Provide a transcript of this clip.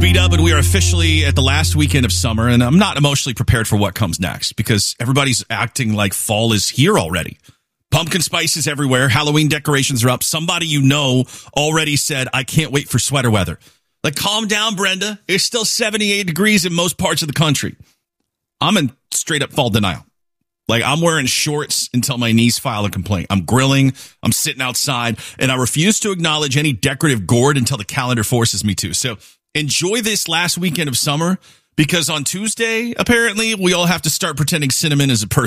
B-Dub, and we are officially at the last weekend of summer, and I'm not emotionally prepared for what comes next because everybody's acting like fall is here already. Pumpkin spices everywhere. Halloween decorations are up. Somebody you know already said, I can't wait for sweater weather. Like, calm down, Brenda. It's still 78 degrees in most parts of the country. I'm in straight up fall denial. Like, I'm wearing shorts until my knees file a complaint. I'm grilling. I'm sitting outside, and I refuse to acknowledge any decorative gourd until the calendar forces me to. So enjoy this last weekend of summer, because on Tuesday, apparently, we all have to start pretending cinnamon is a person.